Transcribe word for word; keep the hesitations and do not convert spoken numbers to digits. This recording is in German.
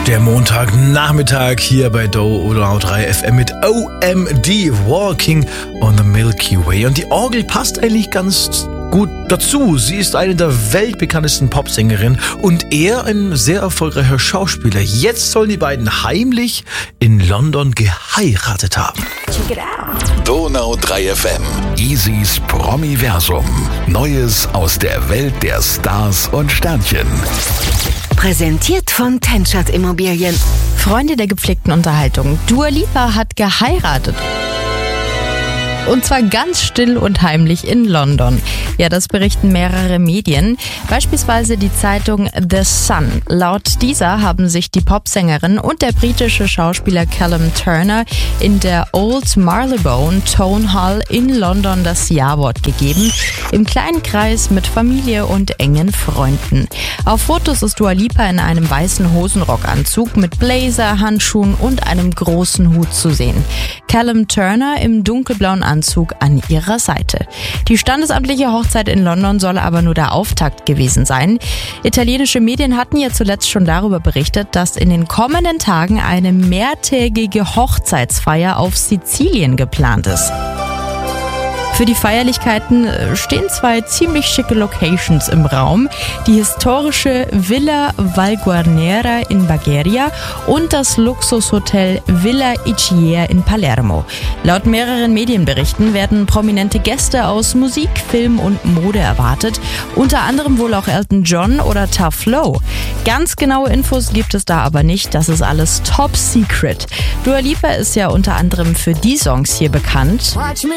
Der Montagnachmittag hier bei Donau drei F M mit O M D, Walking on the Milky Way. Und die Orgel passt eigentlich ganz gut dazu. Sie ist eine der weltbekanntesten Popsängerinnen und er ein sehr erfolgreicher Schauspieler. Jetzt sollen die beiden heimlich in London geheiratet haben. Donau drei F M, Easys Promiversum. Neues aus der Welt der Stars und Sternchen. Präsentiert von Tenschert Immobilien. Freunde der gepflegten Unterhaltung. Dua Lipa hat geheiratet. Und zwar ganz still und heimlich in London. Ja, das berichten mehrere Medien. Beispielsweise die Zeitung The Sun. Laut dieser haben sich die Popsängerin und der britische Schauspieler Callum Turner in der Old Marylebone Town Hall in London das Ja-Wort gegeben. Im kleinen Kreis mit Familie und engen Freunden. Auf Fotos ist Dua Lipa in einem weißen Hosenrockanzug mit Blazer, Handschuhen und einem großen Hut zu sehen. Callum Turner im dunkelblauen Anzug an ihrer Seite. Die standesamtliche Hochzeit in London soll aber nur der Auftakt gewesen sein. Italienische Medien hatten ja zuletzt schon darüber berichtet, dass in den kommenden Tagen eine mehrtägige Hochzeitsfeier auf Sizilien geplant ist. Für die Feierlichkeiten stehen zwei ziemlich schicke Locations im Raum. Die historische Villa Valguarnera in Bagheria und das Luxushotel Villa Ichiea in Palermo. Laut mehreren Medienberichten werden prominente Gäste aus Musik, Film und Mode erwartet. Unter anderem wohl auch Elton John oder Tough Low. Ganz genaue Infos gibt es da aber nicht. Das ist alles top secret. Dua Lipa ist ja unter anderem für die Songs hier bekannt. Watch me